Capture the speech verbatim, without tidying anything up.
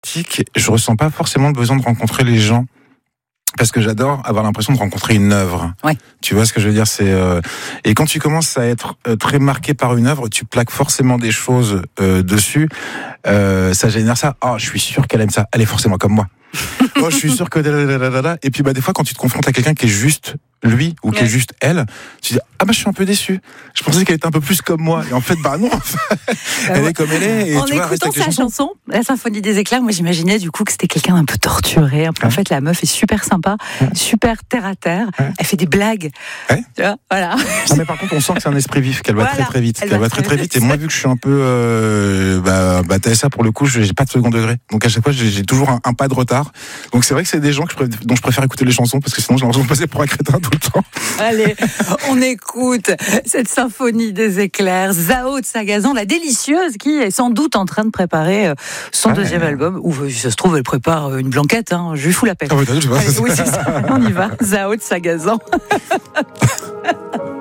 artistique, je ressens pas forcément le besoin de rencontrer les gens. Parce que j'adore avoir l'impression de rencontrer une œuvre. Ouais. Tu vois ce que je veux dire, c'est euh... et quand tu commences à être euh, très marqué par une œuvre, tu plaques forcément des choses euh, dessus. Euh, ça génère ça. Oh, je suis sûr qu'elle aime ça. Elle est forcément comme moi. Oh, je suis sûr que et puis bah des fois quand tu te confrontes à quelqu'un qui est juste lui ou qui ouais. est juste elle, tu dis ah bah je suis un peu déçu. Je pensais qu'elle était un peu plus comme moi et en fait bah non. Elle est comme elle est. Et en tu vois, écoutant sa chanson, la Symphonie des éclairs, moi j'imaginais du coup que c'était quelqu'un d'un peu torturé. En fait, la meuf est super sympa, ouais. super terre à terre. Ouais. Elle fait des blagues. Ouais. Tu vois, voilà. Non, mais par contre, on sent que c'est un esprit vif, qu'elle va voilà. très très vite, Elle qu'elle va va très très vite. Et moi, vu que je suis un peu euh, bah, bah T S A pour le coup, j'ai pas de second degré. Donc à chaque fois, j'ai, j'ai toujours un, un pas de retard. Donc c'est vrai que c'est des gens que je préfère, dont je préfère écouter les chansons parce que sinon j'ai l'impression de passer pour un crétin tout le temps. Allez, on écoute cette Symphonie des éclairs, Zao de Sagazan, la délicieuse, qui est sans doute en train de préparer son ouais. deuxième album. Ou si ça se trouve, elle prépare une blanquette. Hein. Je lui fous la paix. Ah oui, je vois. Allez, oui, c'est ça. On y va. Zao de Sagazan.